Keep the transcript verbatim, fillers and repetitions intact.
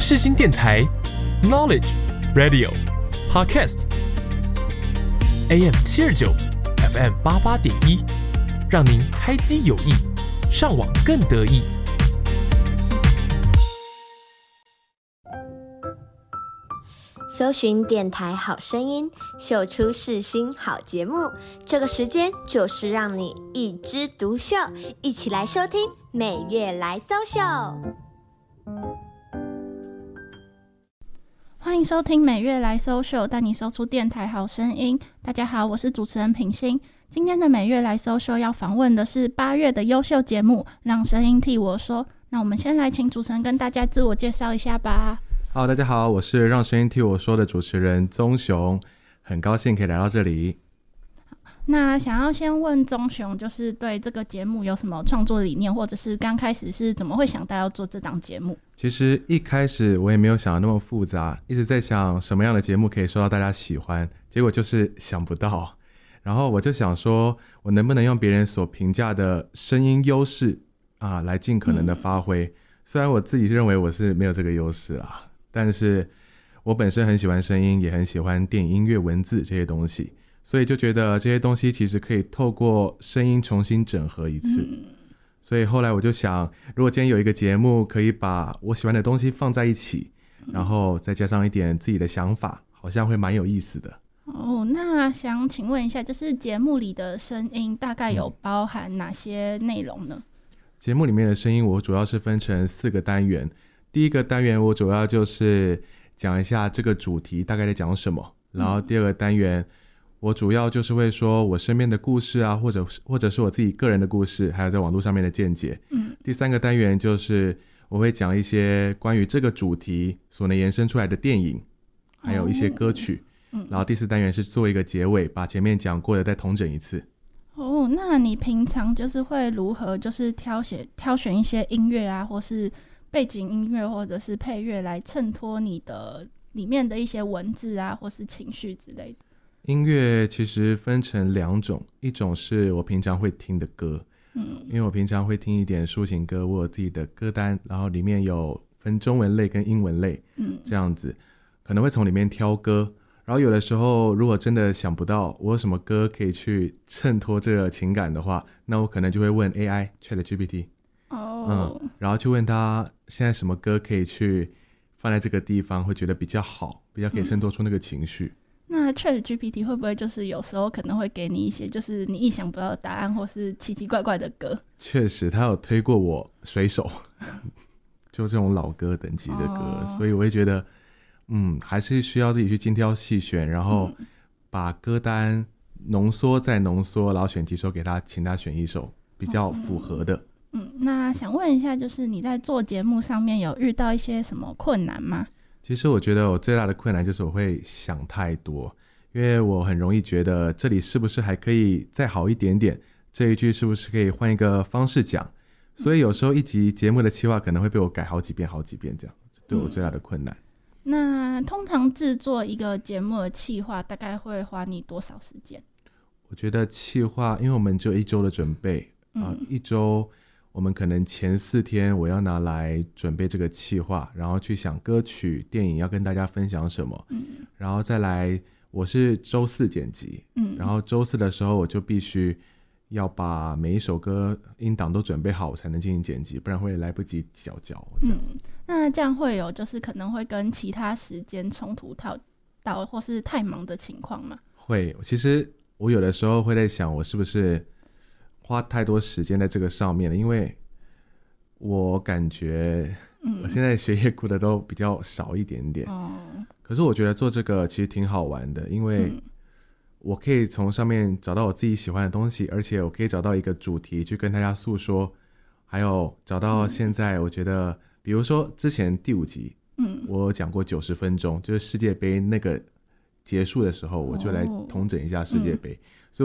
世新电台 Knowledge Radio Podcast A M 七二九 F M 八八点一，让您开机有益，上网更得意。 搜寻电台好声音，秀出世新好节目，这个时间就是让你一枝独秀，一起来收听每月来搜秀。 欢迎收听每月来搜秀，带你搜出电台好声音。大家好，我是主持人品心。今天的每月来搜秀要访问的是八月的优秀节目，让声音替我说。那我们先来请主持人跟大家自我介绍一下吧。 Hello， 大家好，我是让声音替我说的主持人宗雄，很高兴可以来到这里。 那想要先问宗雄，就是对这个节目有什么创作理念，或者是刚开始是怎么会想到要做这档节目？ 其实一开始我也没有想得那么复杂，一直在想什么样的节目可以受到大家喜欢，结果就是想不到。然后我就想说，我能不能用别人所评价的声音优势啊，来尽可能的发挥、嗯、虽然我自己认为我是没有这个优势啦，但是我本身很喜欢声音，也很喜欢电影、音乐、文字这些东西，所以就觉得这些东西其实可以透过声音重新整合一次、嗯、所以后来我就想，如果今天有一个节目可以把我喜欢的东西放在一起、嗯、然后再加上一点自己的想法，好像会蛮有意思的。 哦，那想请问一下，就是节目里的声音大概有包含哪些内容呢？ 节目里面的声音我主要是分成四个单元。第一个单元我主要就是讲一下这个主题大概在讲什么，然后第二个单元我主要就是会说我身边的故事啊，或者或者是我自己个人的故事，还有在网络上面的见解。嗯，第三个单元就是我会讲一些关于这个主题所能延伸出来的电影，还有一些歌曲。哦嗯、然后第四单元是做一个结尾，把前面讲过的再统整一次。 哦，那你平常就是会如何就是挑选挑选一些音乐啊，或是背景音乐或者是配乐来衬托你的里面的一些文字啊，或是情绪之类的？ 音乐其实分成两种，一种是我平常会听的歌，嗯，因为我平常会听一点抒情歌，我有自己的歌单，然后里面有分中文类跟英文类，嗯，这样子可能会从里面挑歌。然后有的时候如果真的想不到我有什么歌可以去衬托这个情感的话，那我可能就会问 A I Chat G P T、oh. 嗯，然后去问他现在什么歌可以去放在这个地方会觉得比较好，比较可以衬托出那个情绪、嗯、 那 Chat G P T 会不会就是有时候可能会给你一些就是你意想不到的答案，或是奇奇怪怪的歌？ 确实他有推过我水手就这种老歌等级的歌、oh. 所以我会觉得嗯，还是需要自己去精挑细选，然后把歌单浓缩再浓缩，然后选几首给他，请他选一首比较符合的。 嗯, 嗯，那想问一下，就是你在做节目上面有遇到一些什么困难吗？ 其实我觉得我最大的困难就是我会想太多，因为我很容易觉得这里是不是还可以再好一点点，这一句是不是可以换一个方式讲，所以有时候一集节目的企划可能会被我改好几遍好几遍，这样对我最大的困难。嗯， 那通常制作一个节目的企划大概会花你多少时间？ 我觉得企划因为我们只有一周的准备、嗯呃、一周我们可能前四天我要拿来准备这个企划，然后去想歌曲电影要跟大家分享什么、嗯、然后再来我是周四剪辑、嗯、然后周四的时候我就必须要把每一首歌音档都准备好，我才能进行剪辑，不然会来不及搅搅这样、嗯， 那这样会有就是可能会跟其他时间冲突到到或是太忙的情况吗？会， 其实我有的时候会在想我是不是花太多时间在这个上面了，因为我感觉我现在学业顾的都比较少一点点、嗯、可是我觉得做这个其实挺好玩的，因为我可以从上面找到我自己喜欢的东西，而且我可以找到一个主题去跟大家诉说，还有找到现在我觉得、嗯、比如说之前第五集、嗯、我有讲过九十分钟，就是世界杯那个结束的时候我就来统整一下世界杯、哦嗯